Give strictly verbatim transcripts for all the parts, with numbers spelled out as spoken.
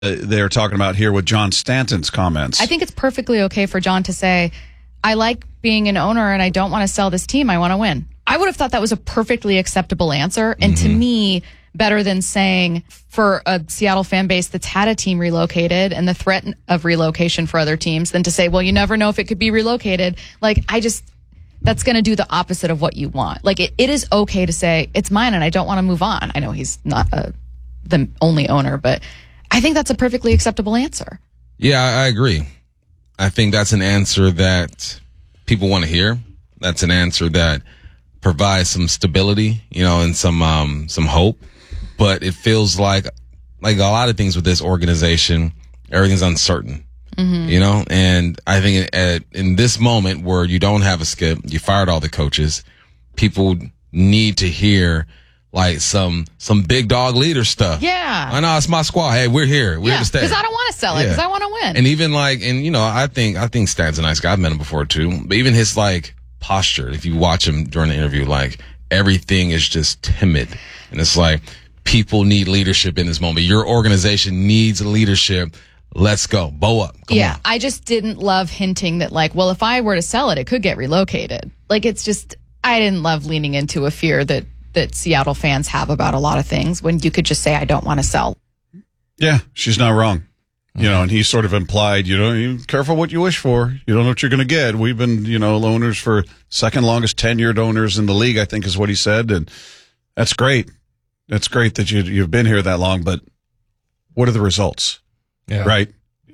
uh, they're talking about here with John Stanton's comments. I think it's perfectly okay for John to say, I like being an owner and I don't want to sell this team. I want to win. I would have thought that was a perfectly acceptable answer. And mm-hmm. to me, better than saying for a Seattle fan base that's had a team relocated and the threat of relocation for other teams than to say, well, you never know if it could be relocated. Like, I just, that's going to do the opposite of what you want. Like, it, it is okay to say, it's mine and I don't want to move on. I know he's not a, the only owner, but I think that's a perfectly acceptable answer. Yeah, I, I agree. I think that's an answer that people want to hear. That's an answer that provides some stability, you know, and some, um, some hope. But it feels like, like a lot of things with this organization, everything's uncertain, mm-hmm. you know? And I think at, in this moment where you don't have a skip, you fired all the coaches, people need to hear like some, some big dog leader stuff. Yeah. I know it's my squad. Hey, we're here. We're yeah, here to stay. Because I don't want to sell it because yeah. I want to win. And even like, and you know, I think, I think Stan's a nice guy. I've met him before too, but even his like posture, if you watch him during the interview, like everything is just timid. And it's like, people need leadership in this moment. Your organization needs leadership. Let's go. Bow up. Come yeah. on. I just didn't love hinting that like, well, if I were to sell it, it could get relocated. Like, it's just, I didn't love leaning into a fear that, that Seattle fans have about a lot of things when you could just say, I don't want to sell. Yeah, she's not wrong. You know, and he sort of implied, you know, you careful what you wish for. You don't know what you're going to get. We've been, you know, owners for second longest tenured owners in the league, I think is what he said. And that's great. That's great that you, you've been here that long, but what are the results? Yeah. Right?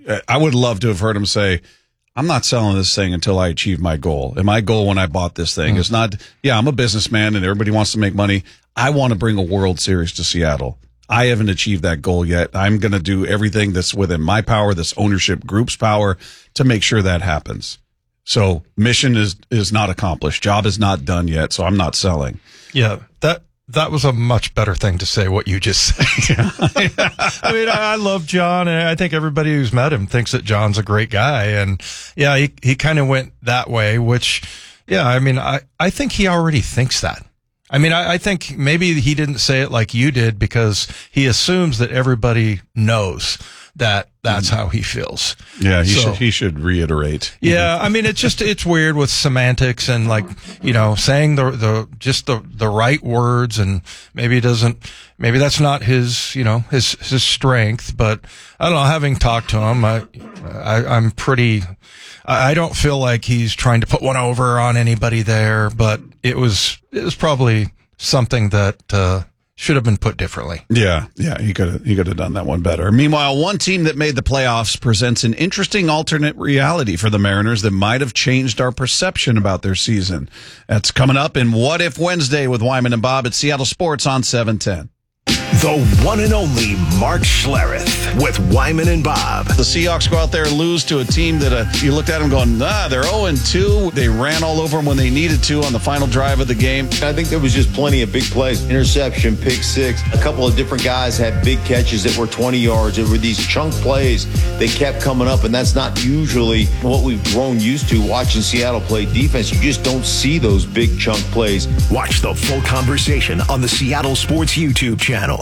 I would love to have heard him say, I'm not selling this thing until I achieve my goal. And my goal when I bought this thing mm. is not, yeah, I'm a businessman and everybody wants to make money. I want to bring a World Series to Seattle. I haven't achieved that goal yet. I'm going to do everything that's within my power, this ownership group's power, to make sure that happens. So mission is, is not accomplished. Job is not done yet, so I'm not selling. Yeah, that that was a much better thing to say, what you just said. Yeah. I mean, I, I love John, and I think everybody who's met him thinks that John's a great guy. And, yeah, he, he kind of went that way, which, yeah, I mean, I, I think he already thinks that. I mean, I, I think maybe he didn't say it like you did because he assumes that everybody knows that that's how he feels. Yeah, he so, should he should reiterate. Yeah, I mean, it's just it's weird with semantics and like, you know, saying the the just the the right words, and maybe he doesn't maybe that's not his, you know, his his strength, but I don't know, having talked to him, I, I I'm pretty I don't feel like he's trying to put one over on anybody there, but it was it was probably something that uh should have been put differently. Yeah, yeah, he could have he could have done that one better. Meanwhile, one team that made the playoffs presents an interesting alternate reality for the Mariners that might have changed our perception about their season. That's coming up in What If Wednesday with Wyman and Bob at Seattle Sports on seven ten. The one and only Mark Schlereth with Wyman and Bob. The Seahawks go out there and lose to a team that uh, you looked at them going, nah, they're oh and two. They ran all over them when they needed to on the final drive of the game. I think there was just plenty of big plays. Interception, pick six. A couple of different guys had big catches that were twenty yards. It were these chunk plays that kept coming up, and that's not usually what we've grown used to watching Seattle play defense. You just don't see those big chunk plays. Watch the full conversation on the Seattle Sports YouTube channel.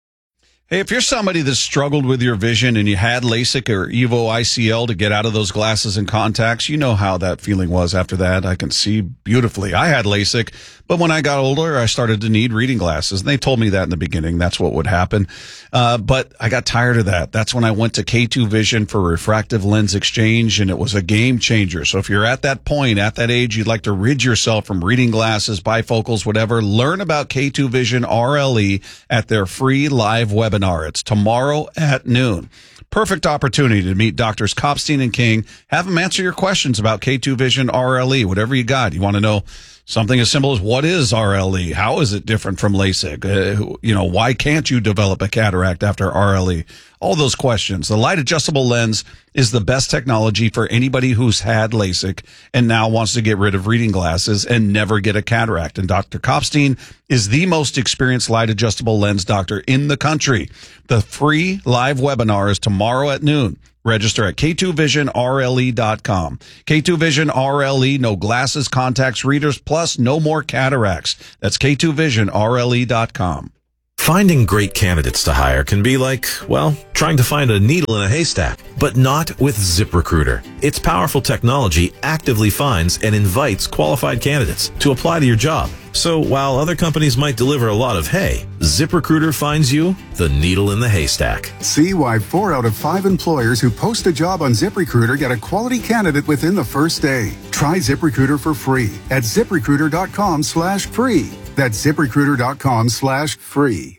Hey, if you're somebody that struggled with your vision and you had LASIK or EVO I C L to get out of those glasses and contacts, you know how that feeling was after that. I can see beautifully. I had LASIK, but when I got older, I started to need reading glasses. And they told me that in the beginning. That's what would happen. Uh, but I got tired of that. That's when I went to K two Vision for refractive lens exchange, and it was a game changer. So if you're at that point, at that age, you'd like to rid yourself from reading glasses, bifocals, whatever, learn about K two Vision R L E at their free live webinar. It's tomorrow at noon. Perfect opportunity to meet Doctors Kopstein and King. Have them answer your questions about K two Vision R L E, whatever you got. You want to know something as simple as what is R L E? How is it different from LASIK? Uh, you know, why can't you develop a cataract after R L E? All those questions. The light adjustable lens is the best technology for anybody who's had LASIK and now wants to get rid of reading glasses and never get a cataract. And Doctor Kopstein is the most experienced light adjustable lens doctor in the country. The free live webinar is tomorrow at noon. Register at K two vision R L E dot com. K two Vision R L E, no glasses, contacts, readers, plus no more cataracts. That's K two vision R L E dot com. Finding great candidates to hire can be like, well, trying to find a needle in a haystack, but not with ZipRecruiter. Its powerful technology actively finds and invites qualified candidates to apply to your job. So while other companies might deliver a lot of hay, ZipRecruiter finds you the needle in the haystack. See why four out of five employers who post a job on ZipRecruiter get a quality candidate within the first day. Try ZipRecruiter for free at ZipRecruiter.com slash free. That's ZipRecruiter.com slash free.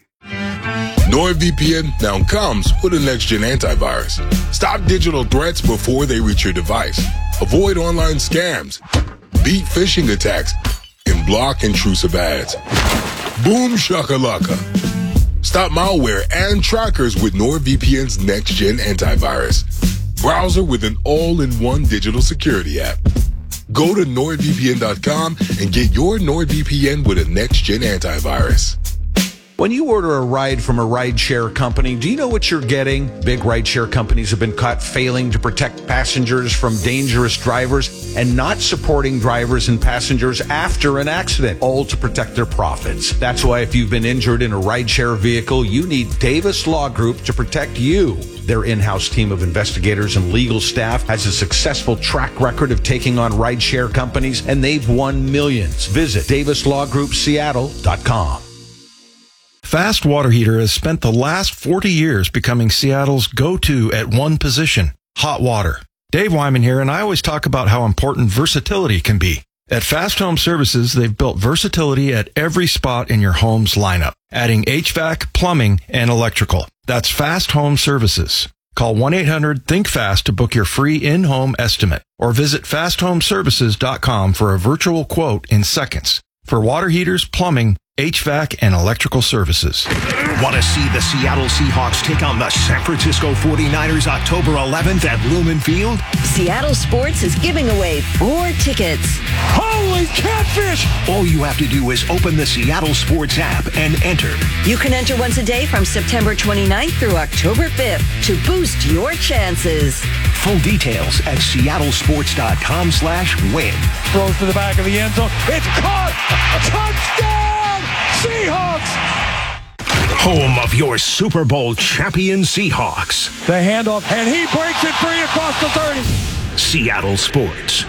NordVPN now comes with a next-gen antivirus. Stop digital threats before they reach your device. Avoid online scams. Beat phishing attacks. And block intrusive ads. Boom shakalaka. Stop malware and trackers with NordVPN's next-gen antivirus. Browser with an all-in-one digital security app. Go to Nord V P N dot com and get your NordVPN with a next-gen antivirus. When you order a ride from a rideshare company, do you know what you're getting? Big rideshare companies have been caught failing to protect passengers from dangerous drivers and not supporting drivers and passengers after an accident, all to protect their profits. That's why if you've been injured in a rideshare vehicle, you need Davis Law Group to protect you. Their in-house team of investigators and legal staff has a successful track record of taking on rideshare companies, and they've won millions. Visit Davis Law Group Seattle dot com. Fast Water Heater has spent the last forty years becoming Seattle's go-to at one position, hot water. Dave Wyman here, and I always talk about how important versatility can be. At Fast Home Services, they've built versatility at every spot in your home's lineup, adding H V A C, plumbing, and electrical. That's Fast Home Services. Call one eight hundred think fast to book your free in-home estimate, or visit fast home services dot com for a virtual quote in seconds. For water heaters, plumbing, H V A C, and electrical services. Want to see the Seattle Seahawks take on the San Francisco forty-niners October eleventh at Lumen Field? Seattle Sports is giving away four tickets. Holy catfish! All you have to do is open the Seattle Sports app and enter. You can enter once a day from September twenty-ninth through October fifth to boost your chances. Full details at seattle sports dot com slash win. Throws to the back of the end zone. It's caught! Touchdown! Seahawks! Home of your Super Bowl champion Seahawks. The handoff, and he breaks it free across the thirty. Seattle Sports.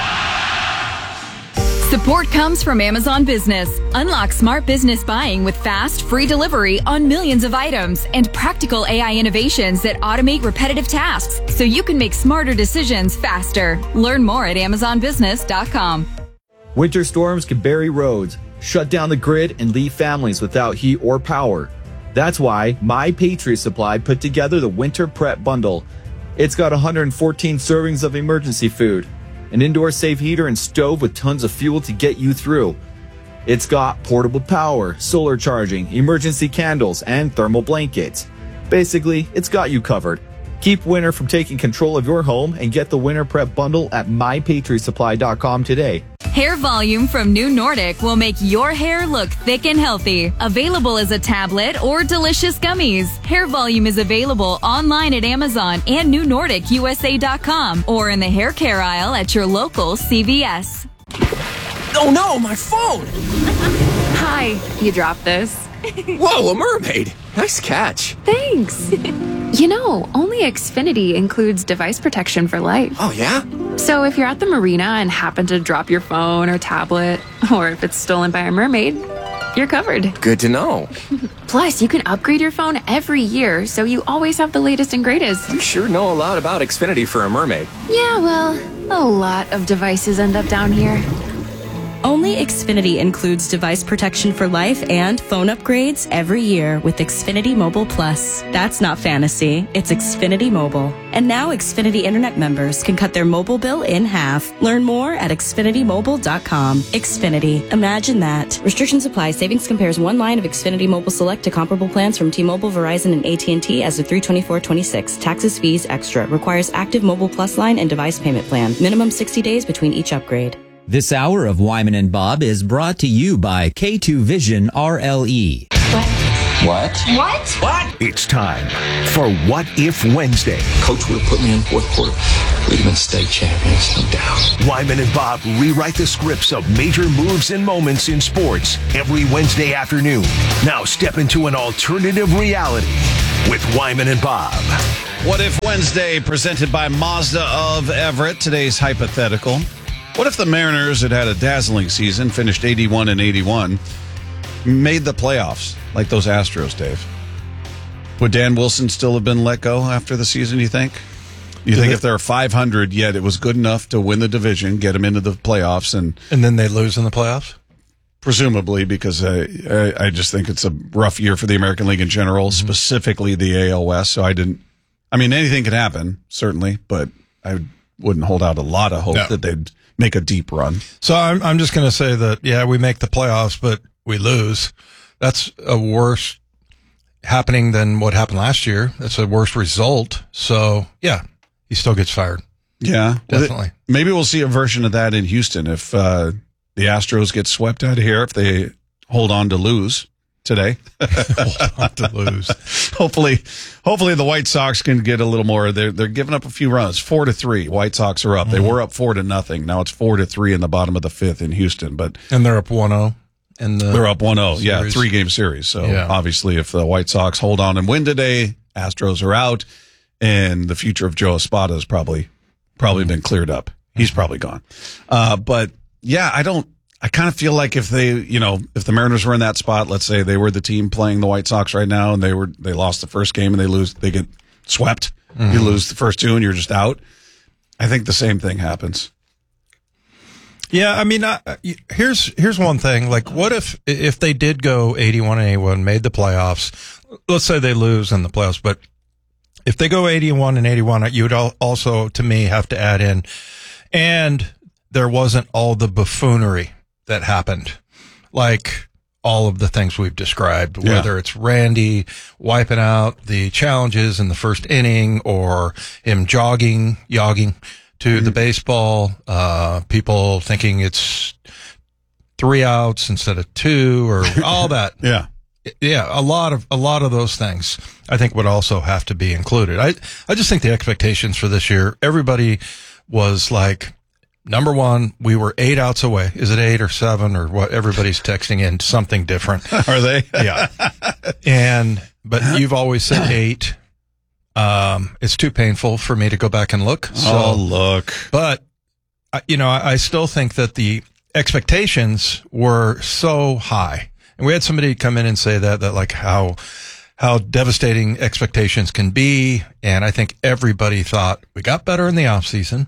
Support comes from Amazon Business. Unlock smart business buying with fast, free delivery on millions of items and practical A I innovations that automate repetitive tasks so you can make smarter decisions faster. Learn more at amazon business dot com. Winter storms can bury roads, shut down the grid, and leave families without heat or power. That's why My Patriot Supply put together the Winter Prep Bundle. It's got one hundred fourteen servings of emergency food, an indoor safe heater and stove with tons of fuel to get you through. It's got portable power, solar charging, emergency candles, and thermal blankets. Basically, it's got you covered. Keep winter from taking control of your home and get the Winter Prep Bundle at my patriot supply dot com today. Hair Volume from New Nordic will make your hair look thick and healthy. Available as a tablet or delicious gummies. Hair Volume is available online at Amazon and new nordic u s a dot com or in the hair care aisle at your local C V S. Oh no, my phone! Hi, you dropped this. Whoa, a mermaid! Nice catch. Thanks. You know, only Xfinity includes device protection for life. Oh, yeah? So if you're at the marina and happen to drop your phone or tablet, or if it's stolen by a mermaid, you're covered. Good to know. Plus, you can upgrade your phone every year, so you always have the latest and greatest. You sure know a lot about Xfinity for a mermaid. Yeah, well, a lot of devices end up down here. Only Xfinity includes device protection for life and phone upgrades every year with Xfinity Mobile Plus. That's not fantasy, it's Xfinity Mobile. And now Xfinity Internet members can cut their mobile bill in half. Learn more at xfinity mobile dot com. Xfinity, imagine that. Restrictions apply. Savings compares one line of Xfinity Mobile Select to comparable plans from T-Mobile, Verizon, and A T and T as of three twenty-four twenty-six. Taxes, fees, extra. Requires active Mobile Plus line and device payment plan. Minimum sixty days between each upgrade. This hour of Wyman and Bob is brought to you by K two Vision R L E. What? What? What? It's time for What If Wednesday. Coach would have put me in fourth quarter. We'd have been state champions, no doubt. Wyman and Bob rewrite the scripts of major moves and moments in sports every Wednesday afternoon. Now step into an alternative reality with Wyman and Bob. What If Wednesday, presented by Mazda of Everett. Today's hypothetical. What if the Mariners had had a dazzling season, finished eighty-one and eighty-one, made the playoffs like those Astros, Dave? Would Dan Wilson still have been let go after the season, you think? You think if they're five hundred, yet it was good enough to win the division, get them into the playoffs, and and then they lose in the playoffs? Presumably, because I, I, I just think it's a rough year for the American League in general, mm-hmm. specifically the A L West. So I didn't, I mean, anything could happen, certainly, but I wouldn't hold out a lot of hope no. that they'd make a deep run. So I'm, I'm just going to say that, yeah, we make the playoffs, but we lose. That's a worse happening than what happened last year. That's a worse result. So, yeah, he still gets fired. Yeah. Definitely. It, maybe we'll see a version of that in Houston if uh, the Astros get swept out of here, if they hold on to lose today. Hold on to lose. hopefully, hopefully the White Sox can get a little more. They're, they're giving up a few runs. Four to three. White Sox are up. Mm-hmm. They were up four to nothing. Now it's four to three in the bottom of the fifth in Houston. But And they're up one oh. In the They're up one oh, yeah, three-game series. So, yeah. obviously, if the White Sox hold on and win today, Astros are out, and the future of Joe Espada has probably probably been cleared up. He's probably gone. Uh, but, yeah, I don't – I kind of feel like if they – you know, if the Mariners were in that spot, let's say they were the team playing the White Sox right now, and they were they lost the first game and they lose – they get swept. Mm-hmm. You lose the first two and you're just out. I think the same thing happens. Yeah, I mean, uh, here's here's one thing. Like, what if if they did go eighty-one and eighty-one, made the playoffs? Let's say they lose in the playoffs, but if they go eighty-one and eighty-one, you would also, to me, have to add in, and there wasn't all the buffoonery that happened, like all of the things we've described, yeah. whether it's Randy wiping out the challenges in the first inning or him jogging, yogging. To mm-hmm. the baseball, uh, people thinking it's three outs instead of two, or all that. yeah, yeah, a lot of a lot of those things I think would also have to be included. I I just think the expectations for this year, everybody was like, number one, we were eight outs away. Is it eight or seven or what? Everybody's texting in something different. Are they? Yeah, and but you've always said eight. Um, it's too painful for me to go back and look. So, oh, look. But, you know, I, I still think that the expectations were so high. And we had somebody come in and say that, that like how, how devastating expectations can be. And I think everybody thought we got better in the off season,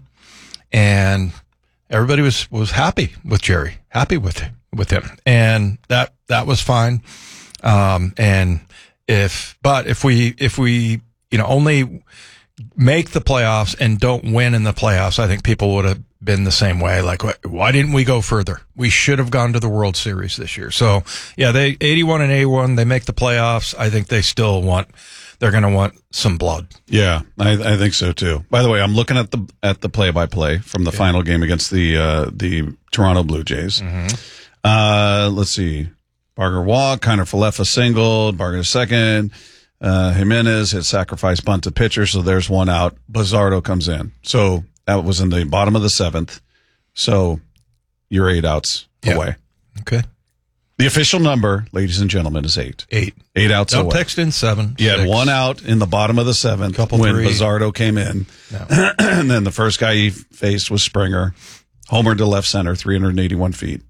and everybody was, was happy with Jerry, happy with him, with him. And that, that was fine. Um, and if, but if we, if we, you know, only make the playoffs and don't win in the playoffs, I think people would have been the same way. Like, why didn't we go further? We should have gone to the World Series this year. So, yeah, they eighty-one and eighty-one, they make the playoffs. I think they still want, they're going to want some blood. Yeah, I, I think so too. By the way, I'm looking at the at the play-by-play from the yeah. final game against the uh, the Toronto Blue Jays. Mm-hmm. Uh, let's see, Barger walk, Kiner Falefa singled, Barger second. Uh, Jimenez hit sacrifice bunt to pitcher, so there's one out. Bazardo comes in. So that was in the bottom of the seventh. So you're eight outs yeah. away. Okay. The official number, ladies and gentlemen, is eight. Eight. Eight outs Don't away. text in seven. You had one out in the bottom of the seventh Couple when three. Bazardo came in. No. And then the first guy he faced was Springer. Homer to left center, three hundred eighty-one feet.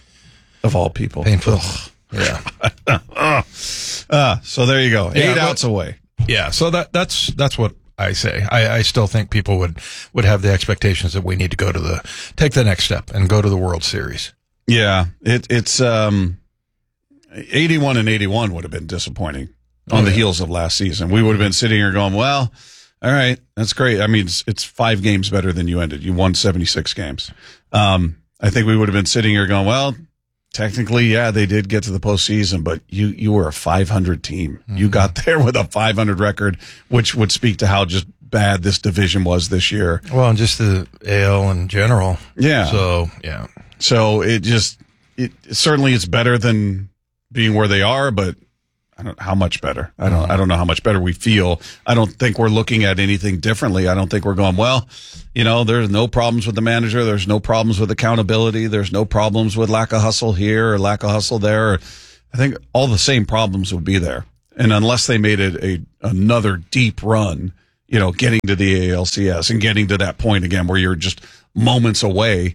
Of all people. Painful. Ugh. Yeah. uh, so there you go. Eight yeah, outs away. Yeah. So that, that's, that's what I say. I, I still think people would, would have the expectations that we need to go to the, take the next step and go to the World Series. Yeah. It, it's, um, eighty-one and eighty-one would have been disappointing on oh, the yeah. heels of last season. We would have been sitting here going, well, all right, that's great. I mean, it's, it's five games better than you ended. You won seventy-six games. Um, I think we would have been sitting here going, well, technically, yeah, they did get to the postseason, but you, you were a five hundred team. Mm-hmm. You got there with a five hundred record, which would speak to how just bad this division was this year. Well, and just the A L in general. Yeah. So, yeah. So it just, it certainly it's better than being where they are, but I don't how much better. I don't I don't know how much better we feel. I don't think we're looking at anything differently. I don't think we're going, well, you know, there's no problems with the manager. There's no problems with accountability. There's no problems with lack of hustle here or lack of hustle there. I think all the same problems would be there. And unless they made it a another deep run, you know, getting to the A L C S and getting to that point again where you're just moments away,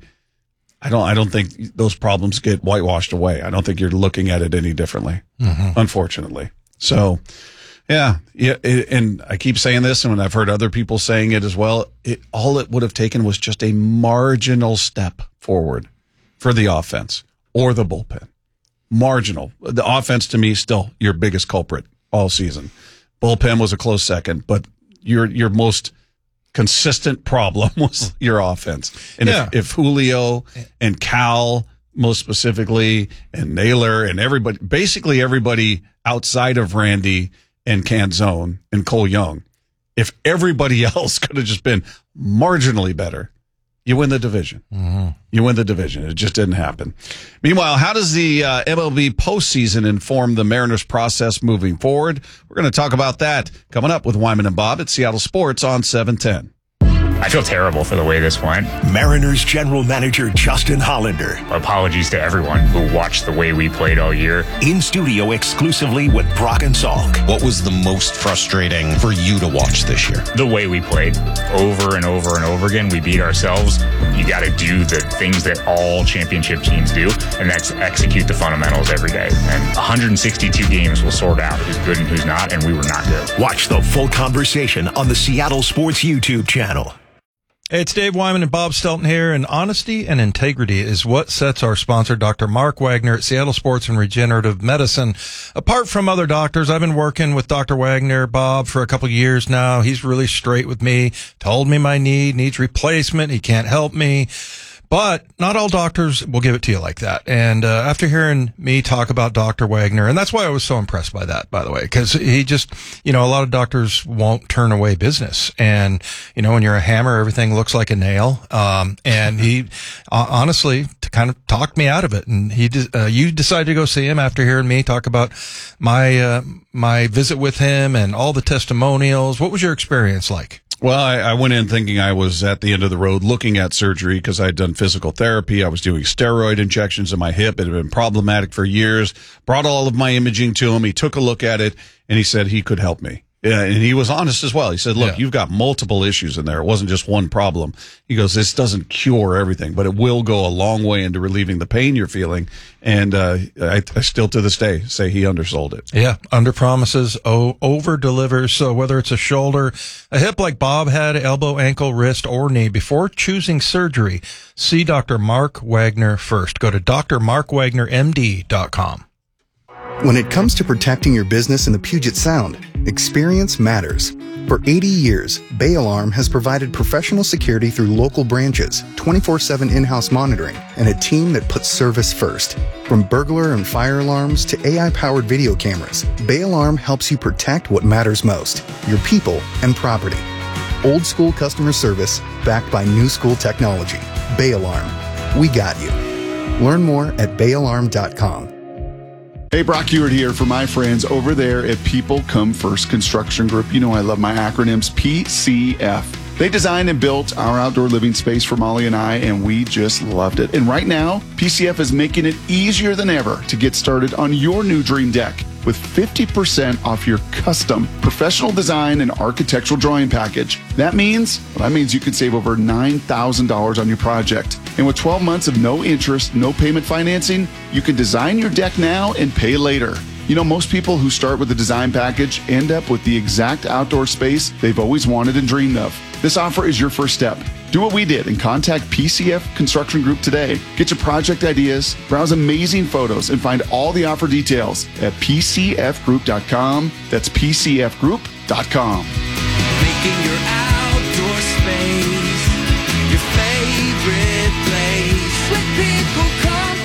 I don't I don't think those problems get whitewashed away. I don't think you're looking at it any differently, mm-hmm. unfortunately. So, yeah, yeah. It, and I keep saying this, and I've heard other people saying it as well. It, all it would have taken was just a marginal step forward for the offense or the bullpen. Marginal. The offense, to me, still your biggest culprit all season. Bullpen was a close second, but your your most consistent problem was your offense. And yeah. if, if Julio and Cal, most specifically, and Naylor and everybody, basically everybody outside of Randy and Canzone and Cole Young, if everybody else could have just been marginally better, you win the division. Mm-hmm. You win the division. It just didn't happen. Meanwhile, how does the uh, M L B postseason inform the Mariners process moving forward? We're going to talk about that coming up with Wyman and Bob at Seattle Sports on seven ten. I feel terrible for the way this went. Mariners general manager Justin Hollander. Apologies to everyone who watched the way we played all year. In studio exclusively with Brock and Salk. What was the most frustrating for you to watch this year? The way we played over and over and over again. We beat ourselves. You got to do the things that all championship teams do, and that's execute the fundamentals every day. And one hundred sixty-two games will sort out who's good and who's not, and we were not good. Watch the full conversation on the Seattle Sports YouTube channel. Hey, it's Dave Wyman and Bob Stelton here, and honesty and integrity is what sets our sponsor, Doctor Mark Wagner at Seattle Sports and Regenerative Medicine. Apart from other doctors, I've been working with Doctor Wagner, Bob, for a couple of years now. He's really straight with me, told me my knee needs replacement. He can't help me. But not all doctors will give it to you like that. And uh, after hearing me talk about Doctor Wagner, and that's why I was so impressed by that, by the way, because he just, you know, a lot of doctors won't turn away business. And, you know, when you're a hammer, everything looks like a nail. Um, and he, uh, honestly, to kind of talked me out of it. And he, uh, you decided to go see him after hearing me talk about my, uh, my visit with him and all the testimonials. What was your experience like? Well, I, I went in thinking I was at the end of the road looking at surgery because I had done physical therapy. I was doing steroid injections in my hip. It had been problematic for years. Brought all of my imaging to him. He took a look at it, and he said he could help me. Yeah, and he was honest as well. He said, look, yeah. you've got multiple issues in there. It wasn't just one problem. He goes, this doesn't cure everything, but it will go a long way into relieving the pain you're feeling. And uh, I, I still to this day say he undersold it. Yeah, under promises, oh, over delivers. So whether it's a shoulder, a hip like Bob had, elbow, ankle, wrist, or knee, before choosing surgery, see Doctor Mark Wagner first. Go to D R mark wagner M D dot com. When it comes to protecting your business in the Puget Sound, experience matters. For eighty years, Bay Alarm has provided professional security through local branches, twenty-four seven in-house monitoring, and a team that puts service first. From burglar and fire alarms to A I-powered video cameras, Bay Alarm helps you protect what matters most, your people and property. Old school customer service backed by new school technology. Bay Alarm. We got you. Learn more at bay alarm dot com. Hey, Brock Ewart here for my friends over there at People Come First Construction Group. You know I love my acronyms, P C F. They designed and built our outdoor living space for Molly and I, and we just loved it. And right now, P C F is making it easier than ever to get started on your new dream deck with fifty percent off your custom professional design and architectural drawing package. That means, well, that means you can save over nine thousand dollars on your project. And with twelve months of no interest, no payment financing, you can design your deck now and pay later. You know, most people who start with a design package end up with the exact outdoor space they've always wanted and dreamed of. This offer is your first step. Do what we did and contact P C F Construction Group today. Get your project ideas, browse amazing photos, and find all the offer details at p c f group dot com. That's p c f group dot com. Making your outdoor space your favorite place. When people come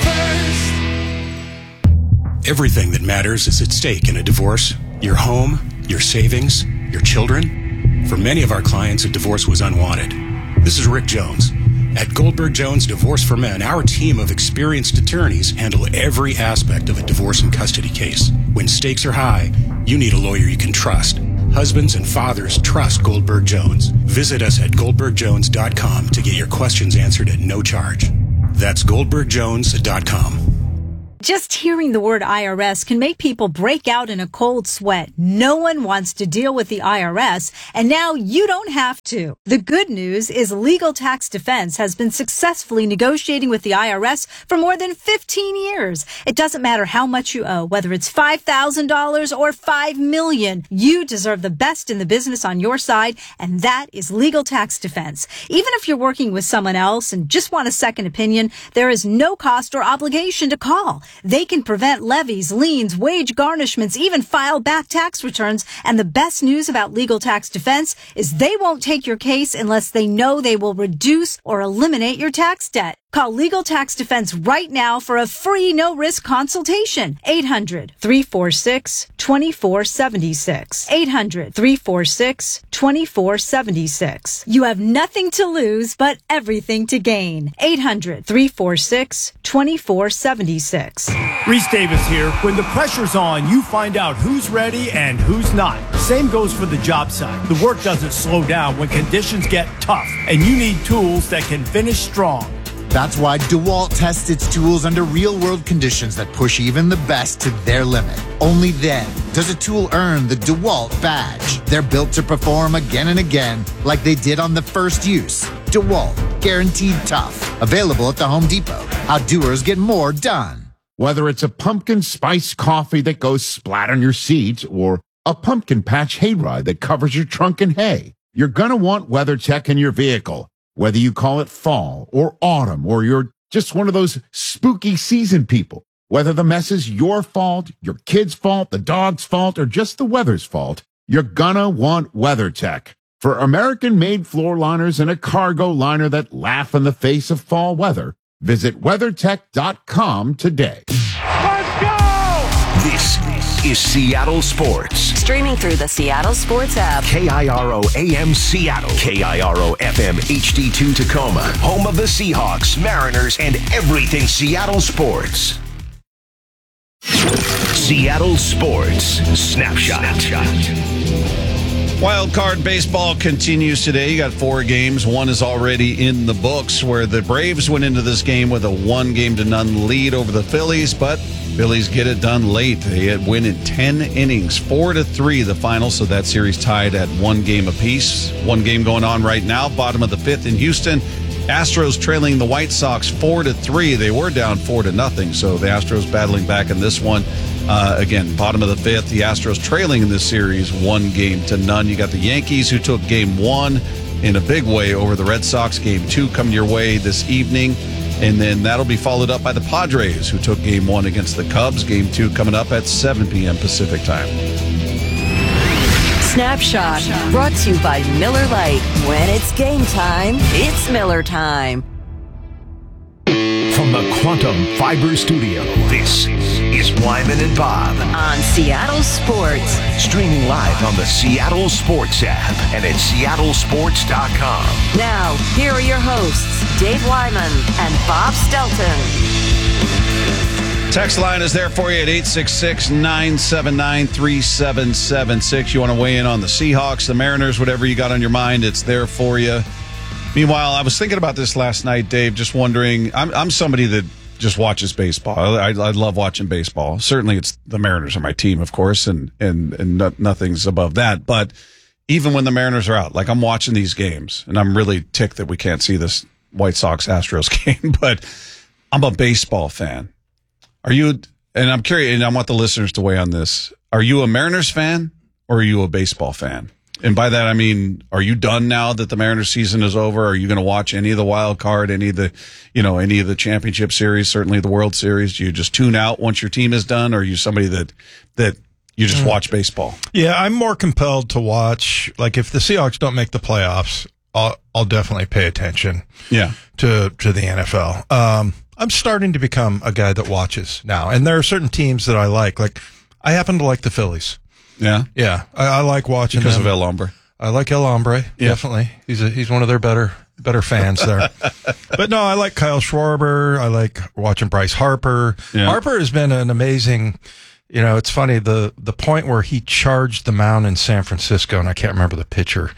first. Everything that matters is at stake in a divorce. Your home, your savings, your children. For many of our clients, a divorce was unwanted. This is Rick Jones. At Goldberg Jones Divorce for Men, our team of experienced attorneys handle every aspect of a divorce and custody case. When stakes are high, you need a lawyer you can trust. Husbands and fathers trust Goldberg Jones. Visit us at goldberg jones dot com to get your questions answered at no charge. That's goldberg jones dot com. Just hearing the word I R S can make people break out in a cold sweat. No one wants to deal with the I R S, and now you don't have to. The good news is Legal Tax Defense has been successfully negotiating with the I R S for more than fifteen years. It doesn't matter how much you owe, whether it's five thousand dollars or five million dollars. You deserve the best in the business on your side, and that is Legal Tax Defense. Even if you're working with someone else and just want a second opinion, there is no cost or obligation to call. They can prevent levies, liens, wage garnishments, even file back tax returns. And the best news about Legal Tax Defense is they won't take your case unless they know they will reduce or eliminate your tax debt. Call Legal Tax Defense right now for a free no-risk consultation. eight hundred, three four six, two four seven six. eight hundred, three four six, two four seven six. You have nothing to lose, but everything to gain. eight hundred, three four six, two four seven six. Reese Davis here. When the pressure's on, you find out who's ready and who's not. Same goes for the job site. The work doesn't slow down when conditions get tough, and you need tools that can finish strong. That's why DeWalt tests its tools under real-world conditions that push even the best to their limit. Only then does a tool earn the DeWalt badge. They're built to perform again and again like they did on the first use. DeWalt, guaranteed tough. Available at the Home Depot. How doers get more done. Whether it's a pumpkin spice coffee that goes splat on your seat or a pumpkin patch hayride that covers your trunk in hay, you're going to want WeatherTech in your vehicle. Whether you call it fall or autumn, or you're just one of those spooky season people, whether the mess is your fault, your kid's fault, the dog's fault, or just the weather's fault, you're gonna want WeatherTech. For American-made floor liners and a cargo liner that laugh in the face of fall weather, visit weathertech dot com today. Let's go! This is Seattle Sports. Streaming through the Seattle Sports app. K I R O A M Seattle. K I R O F M H D two Tacoma. Home of the Seahawks, Mariners, and everything Seattle sports. Seattle Sports Snapshot. Wild card baseball continues today. You got four games. One is already in the books, where the Braves went into this game with a one game to none lead over the Phillies, but Phillies get it done late. They win in ten innings, four to three the final, so that series tied at one game apiece. One game going on right now, bottom of the fifth in Houston. Astros trailing the White Sox four to three. They were down four to nothing, so the Astros battling back in this one. Uh, again, bottom of the fifth, the Astros trailing in this series one game to none. You got the Yankees, who took game one in a big way over the Red Sox. Game two coming your way this evening. And then that'll be followed up by the Padres, who took game one against the Cubs. Game two coming up at seven p.m. Pacific time. Snapshot, brought to you by Miller Lite. When it's game time, it's Miller time. From the Quantum Fiber Studio, this is Wyman and Bob on Seattle Sports. Streaming live on the Seattle Sports app and at seattle sports dot com. Now, here are your hosts, Dave Wyman and Bob Stelton. Text line is there for you at eight six six, nine seven nine, three seven seven six. You want to weigh in on the Seahawks, the Mariners, whatever you got on your mind, it's there for you. Meanwhile, I was thinking about this last night, Dave, just wondering, I'm I'm somebody that just watches baseball. I, I love watching baseball. Certainly it's the Mariners are my team, of course, and, and, and no, nothing's above that. But even when the Mariners are out, like I'm watching these games, and I'm really ticked that we can't see this White Sox-Astros game, but I'm a baseball fan. Are you, and I'm curious, and I want the listeners to weigh on this, are you a Mariners fan or are you a baseball fan? And by that, I mean, are you done now that the Mariners season is over? Are you going to watch any of the wild card, any of the, you know, any of the championship series, certainly the World Series? Do you just tune out once your team is done? Or are you somebody that, that you just watch baseball? Yeah, I'm more compelled to watch, like if the Seahawks don't make the playoffs, I'll, I'll definitely pay attention yeah. to, to the N F L. Um, I'm starting to become a guy that watches now. And there are certain teams that I like. Like, I happen to like the Phillies. Yeah, yeah, I, I like watching because them. of El Hombre. I like El Hombre, yeah. definitely. He's a, he's one of their better better fans there. But no, I like Kyle Schwarber. I like watching Bryce Harper. Yeah. Harper has been an amazing, You know, it's funny, the, the point where he charged the mound in San Francisco, and I can't remember the pitcher,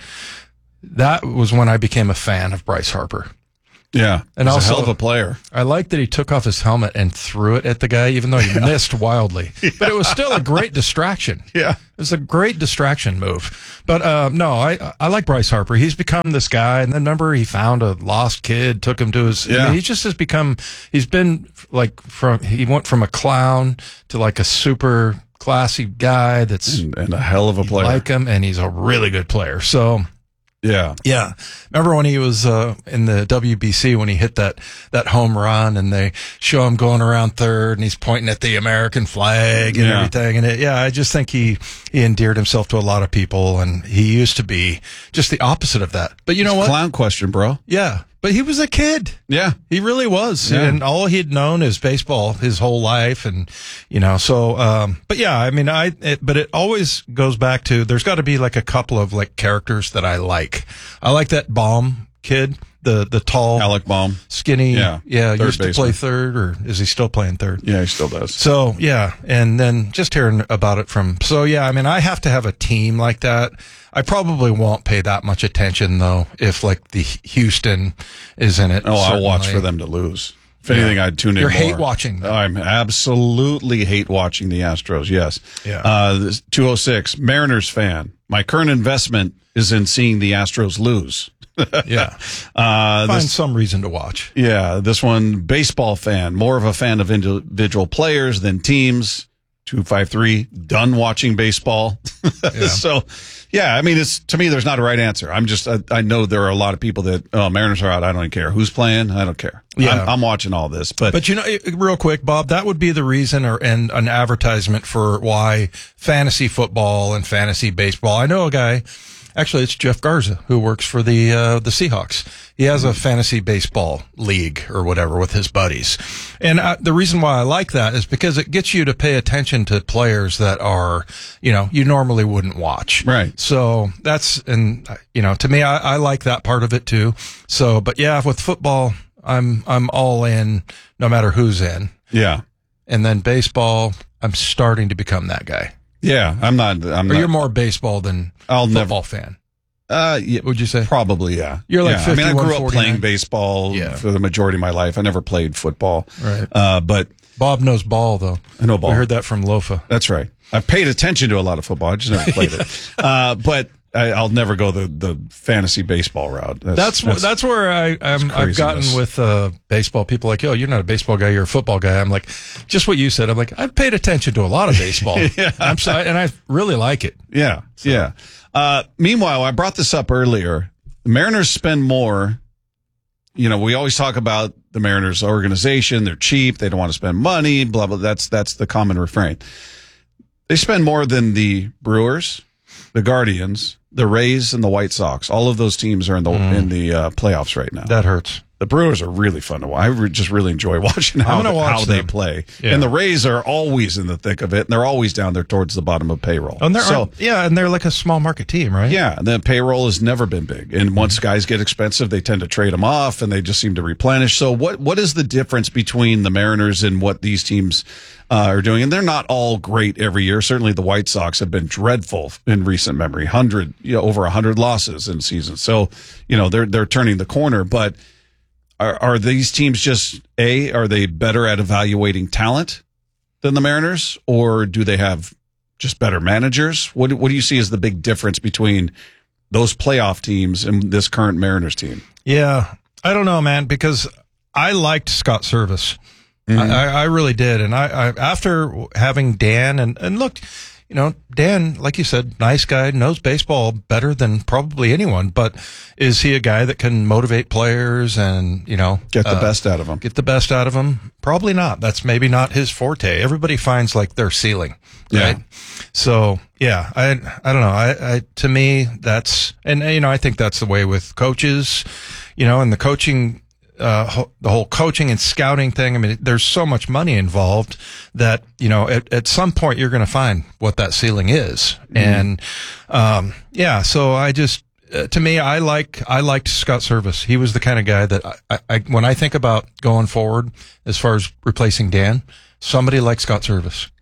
that was when I became a fan of Bryce Harper. Yeah, and he's also, a hell of a player. I like that he took off his helmet and threw it at the guy, even though he yeah. missed wildly. Yeah. But it was still a great distraction. Yeah, it was a great distraction move. But uh, no, I I like Bryce Harper. He's become this guy, and then remember he found a lost kid, took him to his. Yeah, I mean, he just has become. He's been like from he went from a clown to like a super classy guy that's and, and a hell of a player. Like him, and he's a really good player. So. Yeah. Yeah. Remember when he was uh, in the W B C when he hit that, that home run and they show him going around third and he's pointing at the American flag and yeah. everything. And it, yeah, I just think he, he endeared himself to a lot of people and he used to be just the opposite of that. But you know what? Clown question, bro. Yeah. But he was a kid. Yeah. He really was. Yeah. And all he'd known is baseball his whole life. And, you know, so, um, but yeah, I mean, I, it, but it always goes back to, there's got to be like a couple of like characters that I like. I like that Baum kid, the, the tall. Alec Baum. Skinny. Yeah. Yeah. Third Used to baseman. play third, or is he still playing third? Yeah, he still does. So, yeah. And then just hearing about it from, so yeah, I mean, I have to have a team like that. I probably won't pay that much attention though if like the Houston is in it. Oh, I'll certainly. watch for them to lose. If anything, Yeah. I'd tune in You're more. hate watching them. I'm absolutely hate watching the Astros. Yes. Yeah. Uh, this two oh six Mariners fan. My current investment is in seeing the Astros lose. Yeah. Uh, Find this, some reason to watch. yeah. This one, baseball fan. More of a fan of individual players than teams. two five three done watching baseball. Yeah. So, yeah, I mean, it's to me, there's not a right answer. I'm just, I, I know there are a lot of people that, oh, Mariners are out. I don't even care who's playing. I don't care. Yeah. I'm, I'm watching all this, but, But you know, real quick, Bob, that would be the reason or and an advertisement for why fantasy football and fantasy baseball. I know a guy, actually it's Jeff Garza who works for the uh, the Seahawks. He has a fantasy baseball league or whatever with his buddies. And uh, the reason why I like that is because it gets you to pay attention to players that are, you know, you normally wouldn't watch. Right. So that's, and you know, to me, I, I like that part of it too. So, but yeah, with football, I'm, I'm all in no matter who's in. yeah. And then baseball, I'm starting to become that guy. Yeah. I'm not, I'm Or not, you're more baseball than I'll football never, fan. uh, yeah, Would you say? probably, yeah. You're like yeah. I mean, I grew up fifty-one, playing forty-nine. baseball Yeah. for the majority of my life. I never played football. Right. Uh, but Bob knows ball though. I know ball. We heard that from Lofa. That's right. I've paid attention to a lot of football. I just never played it. Uh, but I, I'll never go the, the fantasy baseball route. That's that's, that's where I I'm, I've gotten craziness. with uh, baseball. People like, oh, you're not a baseball guy, you're a football guy. I'm like, just what you said. I'm like, I've paid attention to a lot of baseball. Yeah. I'm so, and I really like it. Yeah, yeah. Uh, meanwhile, I brought this up earlier. The Mariners spend more. You know, we always talk about the Mariners organization. They're cheap. They don't want to spend money. Blah blah. That's that's the common refrain. They spend more than the Brewers, the Guardians, the Rays, and the White Sox. All of those teams are in the Mm. in the uh, playoffs right now. That hurts. The Brewers are really fun to watch. I re- just really enjoy watching how, I'm gonna watch how they them. play. Yeah. And the Rays are always in the thick of it, and they're always down there towards the bottom of payroll. Oh, and they're so, yeah, and they're like a small market team, right? yeah, the payroll has never been big. And once guys get expensive, they tend to trade them off, and they just seem to replenish. So what what is the difference between the Mariners and what these teams uh, are doing? And they're not all great every year. Certainly the White Sox have been dreadful in recent memory, one hundred, you know, over one hundred losses in seasons. So, you know, they're they're turning the corner, but Are, are these teams just, A, are they better at evaluating talent than the Mariners, or do they have just better managers? What, do- what do you see as the big difference between those playoff teams and this current Mariners team? Yeah, I don't know, man, because I liked Scott Service. Mhm. I, I really did. And I, I after having Dan, and, and look, you know, Dan, like you said, nice guy, knows baseball better than probably anyone, but is he a guy that can motivate players and, you know, Get the uh, best out of them. Get the best out of them? Probably not. That's maybe not his forte. Everybody finds like their ceiling, right? Yeah. So yeah, I I don't know. I, I to me that's, and you know, I think that's the way with coaches, you know, and the coaching. Uh, ho- the whole coaching and scouting thing. I mean, there's so much money involved that, you know, at, at some point you're going to find what that ceiling is. Mm-hmm. And, um, yeah, so I just, uh, to me, I like, I liked Scott Service. He was the kind of guy that I, I, I, when I think about going forward as far as replacing Dan, somebody like Scott Service.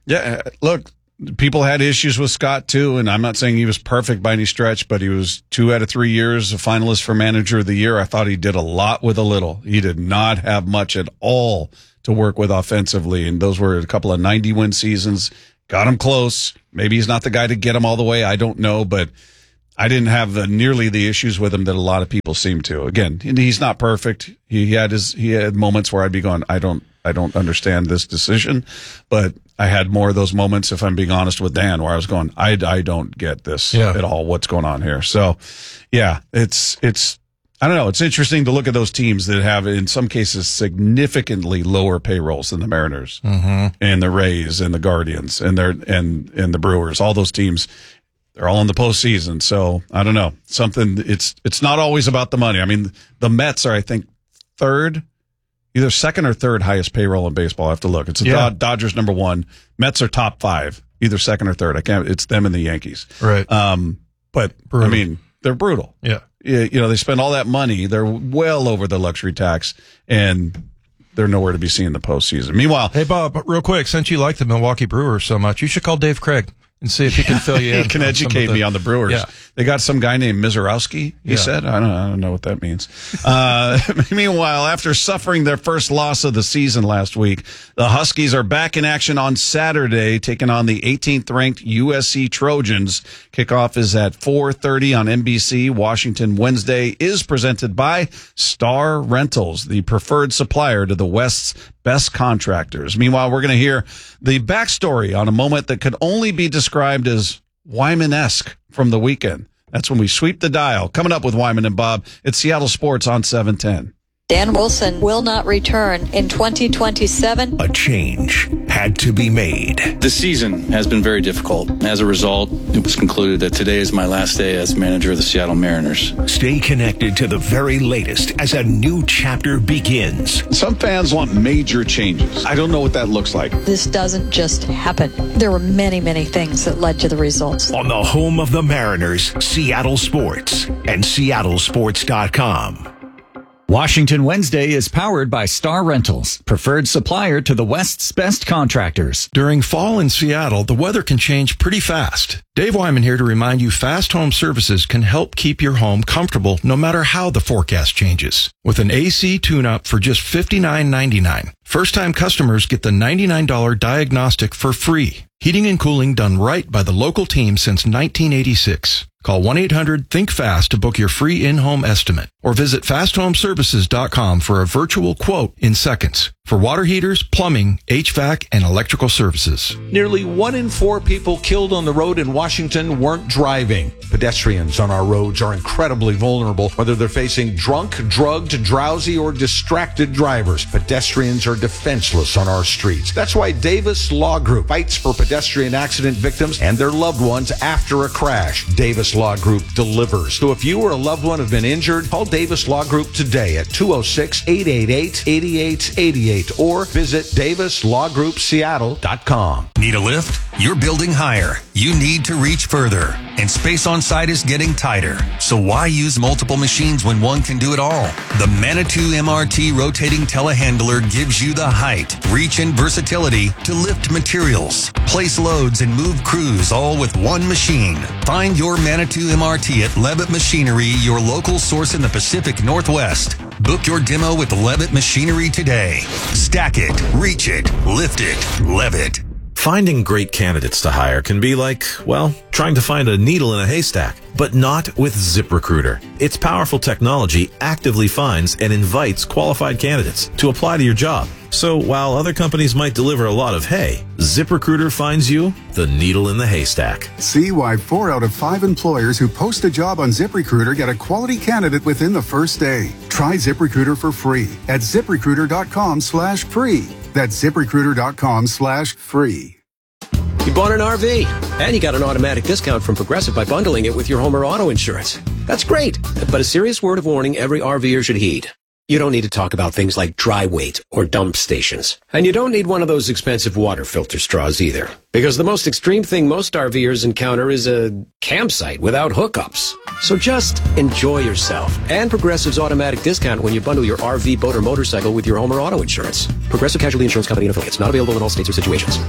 Yeah, look, people had issues with Scott too, and I'm not saying he was perfect by any stretch, but he was two out of three years a finalist for Manager of the Year. I thought he did a lot with a little. He did not have much at all to work with offensively, and those were a couple of ninety-win seasons. Got him close. Maybe he's not the guy to get him all the way. I don't know, but I didn't have uh, nearly the issues with him that a lot of people seem to. Again, he's not perfect. He had his he had moments where I'd be going, I don't I don't understand this decision, but I had more of those moments, if I'm being honest with Dan, where I was going, I, I don't get this yeah. at all. What's going on here? So, yeah, it's it's I don't know. It's interesting to look at those teams that have, in some cases, significantly lower payrolls than the Mariners mm-hmm. and the Rays and the Guardians and their and and the Brewers. All those teams, they're all in the postseason. So I don't know. Something. It's it's not always about the money. I mean, the Mets are, I think, third, either second or third highest payroll in baseball. I have to look. It's the Yeah. Dod- Dodgers number one. Mets are top five, either second or third. I can't. It's them and the Yankees. Right. Um. But Brutal. I mean, they're brutal. Yeah. You know, they spend all that money. They're well over the luxury tax, and they're nowhere to be seen in the postseason. Meanwhile, Hey, Bob, real quick, since you like the Milwaukee Brewers so much, you should call Dave Craig and see if he can fill you in. he can on educate some of the- me on the Brewers. Yeah. They got some guy named Mizorowski, he Yeah. said. I don't, I don't know what that means. Uh, meanwhile, after suffering their first loss of the season last week, the Huskies are back in action on Saturday, taking on the eighteenth ranked U S C Trojans. Kickoff is at four thirty on N B C. Washington Wednesday is presented by Star Rentals, the preferred supplier to the West's best contractors. Meanwhile, we're going to hear the backstory on a moment that could only be described as Wyman-esque from the weekend. That's when we sweep the dial. Coming up with Wyman and Bob, it's Seattle Sports on seven ten. Dan Wilson will not return in twenty twenty-seven. A change had to be made. The season has been very difficult. As a result, it was concluded that today is my last day as manager of the Seattle Mariners. Stay connected to the very latest as a new chapter begins. Some fans want major changes. I don't know what that looks like. This doesn't just happen. There were many, many things that led to the results. On the home of the Mariners, Seattle Sports and Seattle Sports dot com. Washington Wednesday is powered by Star Rentals, preferred supplier to the West's best contractors. During fall in Seattle, the weather can change pretty fast. Dave Wyman here to remind you Fast Home Services can help keep your home comfortable no matter how the forecast changes. With an A C tune-up for just fifty-nine ninety-nine, first-time customers get the ninety-nine dollars diagnostic for free. Heating and cooling done right by the local team since nineteen eighty-six. Call one eight hundred think fast to book your free in-home estimate or visit fast home services dot com for a virtual quote in seconds for water heaters, plumbing, H V A C, and electrical services. Nearly one in four people killed on the road in Washington weren't driving. Pedestrians on our roads are incredibly vulnerable, whether they're facing drunk, drugged, drowsy, or distracted drivers. Pedestrians are defenseless on our streets. That's why Davis Law Group fights for pedestrian accident victims and their loved ones after a crash. Davis Law Group delivers. So if you or a loved one have been injured, call Davis Law Group today at two oh six, eight eight eight, eight eight eight eight or visit davis law group seattle dot com. Need a lift? You're building higher. You need to reach further. And space on site is getting tighter. So why use multiple machines when one can do it all? The Manitou M R T rotating telehandler gives you the height, reach, and versatility to lift materials, place loads, and move crews all with one machine. Find your Manitou M R T at Levitt Machinery, your local source in the Pacific Northwest. Book your demo with Levitt Machinery today. Stack it, reach it, lift it, Levitt. Finding great candidates to hire can be like, well, trying to find a needle in a haystack, but not with ZipRecruiter. Its powerful technology actively finds and invites qualified candidates to apply to your job. So while other companies might deliver a lot of hay, ZipRecruiter finds you the needle in the haystack. See why four out of five employers who post a job on ZipRecruiter get a quality candidate within the first day. Try ZipRecruiter for free at ZipRecruiter.com slash free. That's ZipRecruiter.com slash free. You bought an R V, and you got an automatic discount from Progressive by bundling it with your home or auto insurance. That's great, but a serious word of warning every RVer should heed. You don't need to talk about things like dry weight or dump stations. And you don't need one of those expensive water filter straws either. Because the most extreme thing most RVers encounter is a campsite without hookups. So just enjoy yourself and Progressive's automatic discount when you bundle your R V, boat, or motorcycle with your home or auto insurance. Progressive Casualty Insurance Company and affiliates. Not available in all states or situations.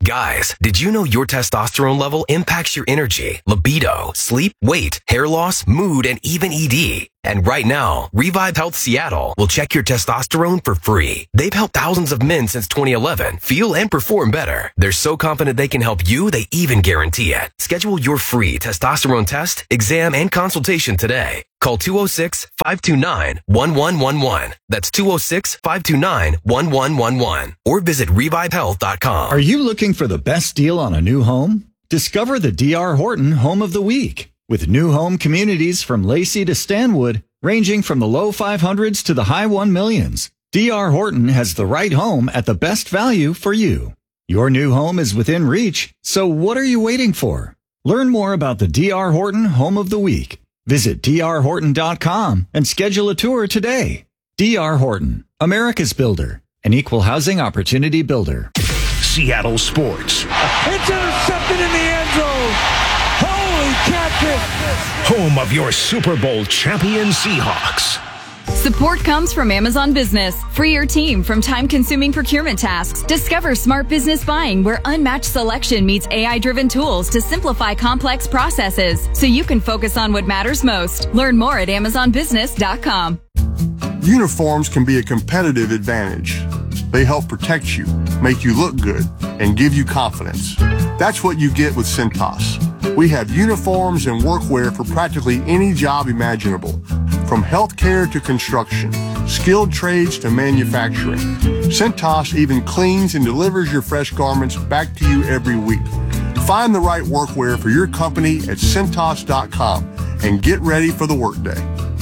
Guys, did you know your testosterone level impacts your energy, libido, sleep, weight, hair loss, mood, and even E D? And right now, Revive Health Seattle will check your testosterone for free. They've helped thousands of men since twenty eleven feel and perform better. They're so confident they can help you, they even guarantee it. Schedule your free testosterone test, exam, and consultation today. Call two oh six, five two nine, one one one one. That's two oh six, five two nine, one one one one. Or visit revive health dot com. Are you looking for the best deal on a new home? Discover the D R Horton Home of the Week. With new home communities from Lacey to Stanwood, ranging from the low five hundreds to the high one millions, D R Horton has the right home at the best value for you. Your new home is within reach, so what are you waiting for? Learn more about the D R Horton Home of the Week. Visit D R horton dot com and schedule a tour today. D R Horton, America's builder, an equal housing opportunity builder. Seattle Sports. It's intercepted in the end zone. Holy catfish. Home of your Super Bowl champion Seahawks. Support comes from Amazon Business. Free your team from time-consuming procurement tasks. Discover smart business buying where unmatched selection meets A I-driven tools to simplify complex processes so you can focus on what matters most. Learn more at amazon business dot com. Uniforms can be a competitive advantage. They help protect you, make you look good, and give you confidence. That's what you get with Cintas. We have uniforms and workwear for practically any job imaginable, from healthcare to construction, skilled trades to manufacturing. Cintas even cleans and delivers your fresh garments back to you every week. Find the right workwear for your company at cintas dot com and get ready for the workday.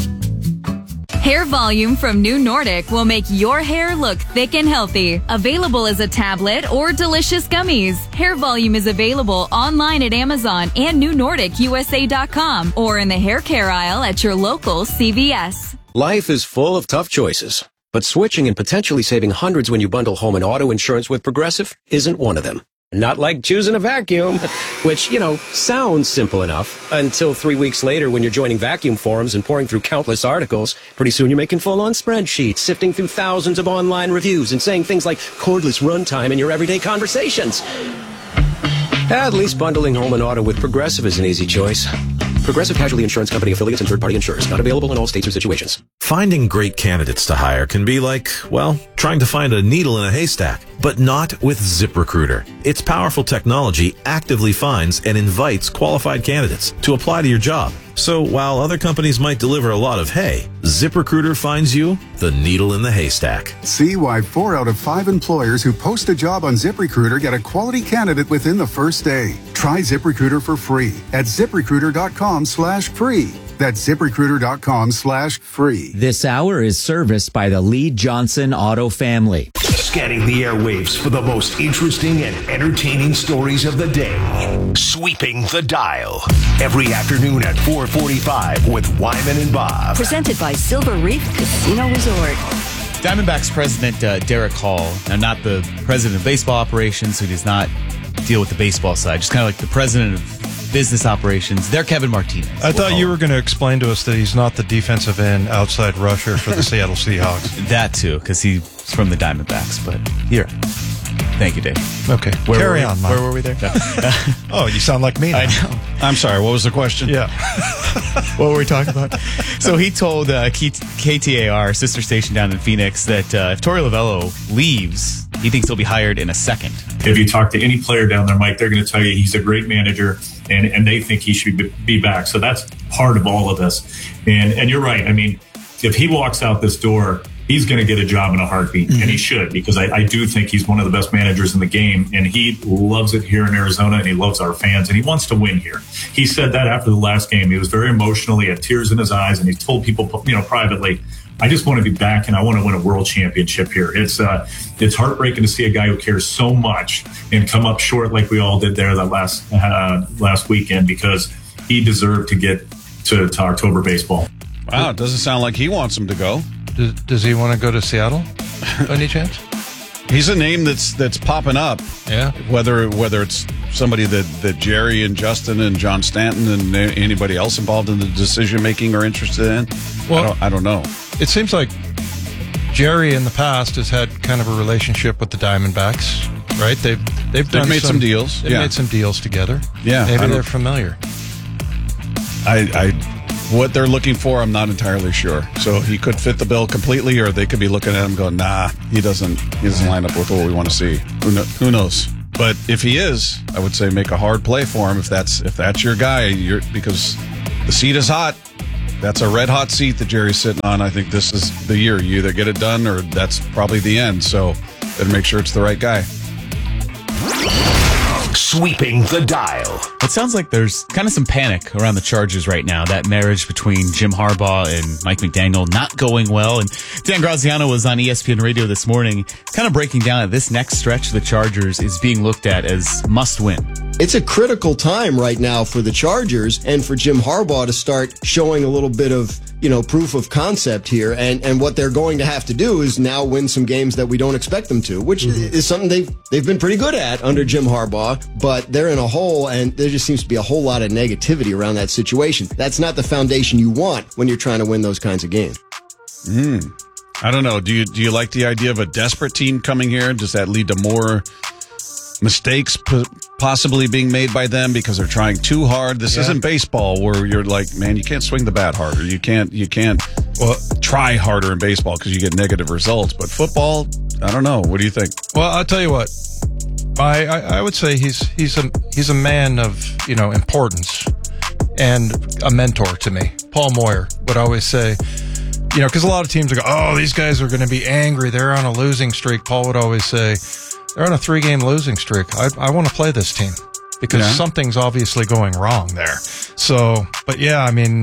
Hair Volume from New Nordic will make your hair look thick and healthy. Available as a tablet or delicious gummies. Hair Volume is available online at Amazon and new nordic u s a dot com or in the hair care aisle at your local C V S. Life is full of tough choices, but switching and potentially saving hundreds when you bundle home and auto insurance with Progressive isn't one of them. Not like choosing a vacuum, which, you know, sounds simple enough until three weeks later when you're joining vacuum forums and pouring through countless articles. Pretty soon you're making full-on spreadsheets, sifting through thousands of online reviews and saying things like cordless runtime in your everyday conversations. At least bundling home and auto with Progressive is an easy choice. Progressive Casualty Insurance Company affiliates and third-party insurers. Not available in all states or situations. Finding great candidates to hire can be like, well, trying to find a needle in a haystack, but not with ZipRecruiter. Its powerful technology actively finds and invites qualified candidates to apply to your job. So while other companies might deliver a lot of hay, ZipRecruiter finds you the needle in the haystack. See why four out of five employers who post a job on ZipRecruiter get a quality candidate within the first day. Try ZipRecruiter for free at ziprecruiter dot com slash free. That's ziprecruiter dot com slash free. This hour is serviced by the Lee Johnson Auto family. Scanning the airwaves for the most interesting and entertaining stories of the day. Sweeping the dial. Every afternoon at four forty-five with Wyman and Bob. Presented by Silver Reef Casino Resort. Diamondbacks president uh, Derek Hall, now not the president of baseball operations, who does not deal with the baseball side, just kind of like the president of business operations. They're Kevin Martinez. I thought you were going to explain to us that he's not the defensive end outside rusher for the Seattle Seahawks. That too, because he's from the Diamondbacks. But here, thank you, Dave. Okay, where carry were we, on. Mike. Where were we there? Oh, you sound like me now. I know. I'm sorry. What was the question? Yeah. What were we talking about? So he told uh, K T A R, sister station down in Phoenix, that uh, if Torey Lovello leaves, he thinks he'll be hired in a second. If you talk to any player down there, Mike, they're going to tell you he's a great manager, and, and they think he should be back. So that's part of all of this. And and you're right. I mean, if he walks out this door, he's going to get a job in a heartbeat, mm-hmm. and he should, because I, I do think he's one of the best managers in the game, and he loves it here in Arizona, and he loves our fans, and he wants to win here. He said that after the last game. He was very emotional. He had tears in his eyes, and he told people, you know, privately, I just want to be back, and I want to win a world championship here. It's uh, it's heartbreaking to see a guy who cares so much and come up short like we all did there that last uh, last weekend, because he deserved to get to, to October baseball. Wow, it doesn't sound like he wants him to go. Does, does he want to go to Seattle by any chance? He's a name that's that's popping up. Yeah. Whether whether it's somebody that, that Jerry and Justin and John Stanton and anybody else involved in the decision making are interested in, well, I don't, I don't know. It seems like Jerry in the past has had kind of a relationship with the Diamondbacks, right? They've They've, They've done made some, some deals. They've yeah. made some deals together. Yeah, maybe they're familiar. I, I, what they're looking for, I'm not entirely sure. So he could fit the bill completely, or they could be looking at him going, "Nah, he doesn't. He doesn't line up with what we want to see." Who, know, who knows? But if he is, I would say make a hard play for him. If that's if that's your guy, you're because the seat is hot. That's a red hot seat that Jerry's sitting on. I think this is the year. You either get it done, or that's probably the end. So better make sure it's the right guy. Sweeping the dial. It sounds like there's kind of some panic around the Chargers right now. That marriage between Jim Harbaugh and Mike McDaniel not going well. And Dan Graziano was on E S P N Radio this morning kind of breaking down that this next stretch of the Chargers is being looked at as must win. It's a critical time right now for the Chargers and for Jim Harbaugh to start showing a little bit of, you know, proof of concept here. And, and what they're going to have to do is now win some games that we don't expect them to, which mm-hmm. is something they've, they've been pretty good at under Jim Harbaugh, but they're in a hole and there just seems to be a whole lot of negativity around that situation. That's not the foundation you want when you're trying to win those kinds of games. Mm. I don't know. Do you, do you like the idea of a desperate team coming here? Does that lead to more mistakes p- possibly being made by them because they're trying too hard? This yeah. isn't baseball where you're like, man, you can't swing the bat harder. You can't, you can't well, try harder in baseball because you get negative results. But football, I don't know. What do you think? Well, I'll tell you what. I, I, I would say he's he's a he's a man of, you know, importance and a mentor to me. Paul Moyer would always say, you know, because a lot of teams would go, oh, these guys are going to be angry. They're on a losing streak. Paul would always say, they're on a three-game losing streak. I, I want to play this team because yeah. something's obviously going wrong there. So, but yeah, I mean,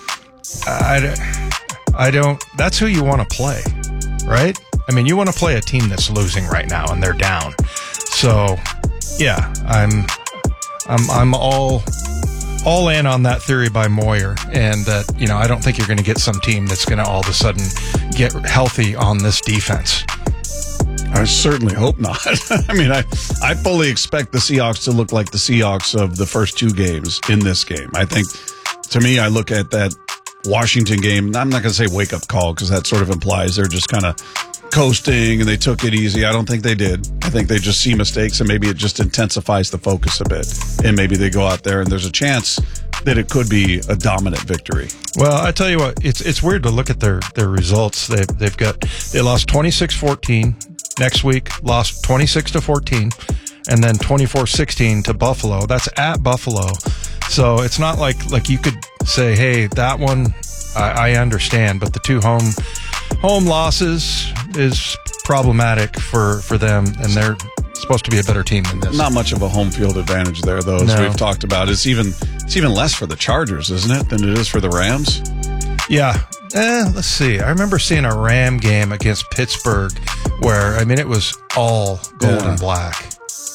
I, I don't, that's who you want to play, right? I mean, you want to play a team that's losing right now and they're down. So, yeah, I'm, I'm, I'm all, all in on that theory by Moyer, and that, you know, I don't think you're going to get some team that's going to all of a sudden get healthy on this defense. I certainly hope not. I mean, I, I fully expect the Seahawks to look like the Seahawks of the first two games in this game. I think, to me, I look at that Washington game. I'm not going to say wake-up call because that sort of implies they're just kind of coasting and they took it easy. I don't think they did. I think they just see mistakes and maybe it just intensifies the focus a bit. And maybe they go out there and there's a chance that it could be a dominant victory. Well, I tell you what, it's it's weird to look at their, their results. They've, they've got, they lost twenty-six fourteen. Next week, lost twenty-six to fourteen, and then twenty-four sixteen to Buffalo. That's at Buffalo. So it's not like, like you could say, hey, that one, I, I understand, but the two home home losses is problematic for, for them, and they're supposed to be a better team than this. Not much of a home field advantage there, though, as no. we've talked about. It's even it's even less for the Chargers, isn't it, than it is for the Rams? Yeah. Eh, let's see. I remember seeing a Ram game against Pittsburgh where, I mean, it was all gold yeah. and black.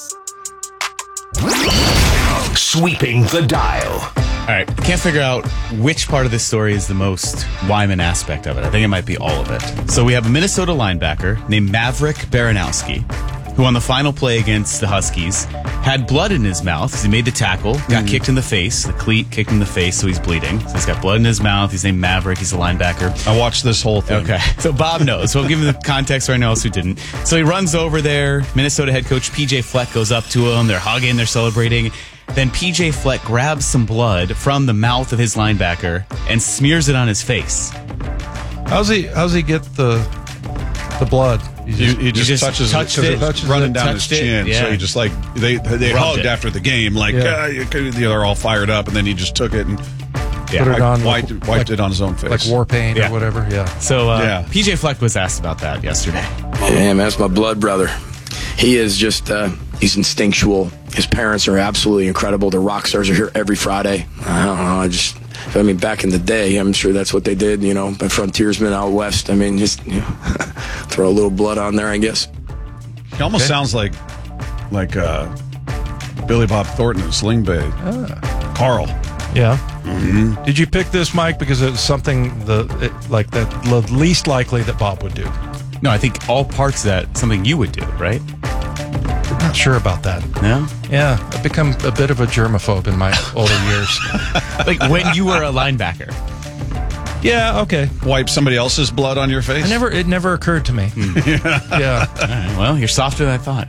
Sweeping the dial. All right. Can't figure out which part of this story is the most Wyman aspect of it. I think it might be all of it. So we have a Minnesota linebacker named Maverick Baranowski, who on the final play against the Huskies had blood in his mouth because he made the tackle, got mm. kicked in the face. The cleat kicked in the face, so he's bleeding. So he's got blood in his mouth. He's named Maverick. He's a linebacker. I watched this whole thing. Okay. So Bob knows. So I'll give him the context for anyone else who didn't. So he runs over there. Minnesota head coach P J Fleck goes up to him. They're hugging. They're celebrating. Then P J Fleck grabs some blood from the mouth of his linebacker and smears it on his face. How's he, how's he get the the blood? He just, he just, just touches touched it because it, touches running it, down his chin. Yeah. So he just like they they Rubbed hugged it. after the game, like Yeah. uh, you could- they're all fired up, and then he just took it and Yeah. Put it on wiped, like- wiped it on his own face, like war paint Yeah. or whatever. Yeah. So uh, Yeah. P J Fleck was asked about that yesterday. Yeah, man, that's my blood brother. He is just, uh, he's instinctual. His parents are absolutely incredible. The rock stars are here every Friday. I don't know, I just, I mean, back in the day, I'm sure that's what they did, you know, by frontiersmen out west. I mean, just, you know, throw a little blood on there, I guess. He almost Okay. sounds like like uh, Billy Bob Thornton in Sling Blade. Ah. Carl. Yeah. Mm-hmm. Did you pick this, Mike, because it's something the it, like that the least likely that Bob would do? No, I think all parts of that something you would do, right? I'm not sure about that. No? Yeah, I've become a bit of a germaphobe in my older years. Like when you were a linebacker. Yeah, okay. Wipe somebody else's blood on your face? I never. It never occurred to me. yeah. Yeah. All right, well, you're softer than I thought.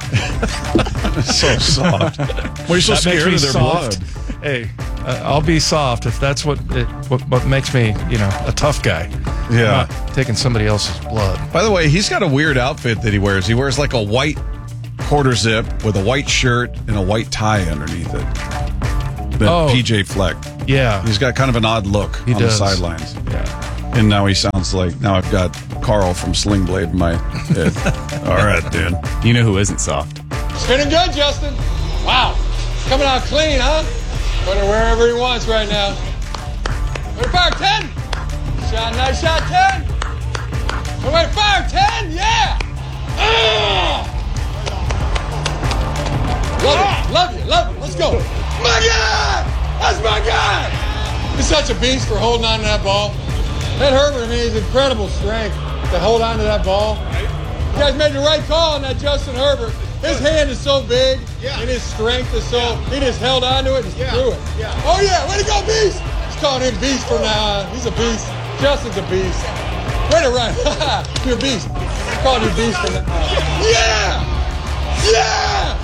So soft. What are you so That scared makes me of their soft. blood? Hey, uh, I'll be soft if that's what, it, what what makes me, you know, a tough guy. Yeah. I'm not taking somebody else's blood. By the way, he's got a weird outfit that he wears. He wears like a white quarter zip with a white shirt and a white tie underneath it. The Oh. P J Fleck. Yeah. He's got kind of an odd look He on does. the sidelines. Yeah. And now he sounds like, now I've got Carl from Sling Blade in my head. All right, dude. You know who isn't soft? Spinning good, Justin. Wow. Coming out clean, huh? Put it wherever he wants right now. Wait, fire, ten. Shot, nice shot, ten. Oh, wait, fire, ten. Yeah. Ah! Love it, love you, love it. Let's go. My God! That's my guy! He's such a beast for holding on to that ball. That Herbert, I mean, he's incredible strength to hold on to that ball. You guys made the right call on that Justin Herbert. His hand is so big, and his strength is so, he just held on to it and threw it. Oh, yeah, way to go, Beast! Just calling him Beast from now on. He's a beast. Justin's a beast. Way to run. You're a beast. I'm calling you Beast from now on. Yeah! Yeah!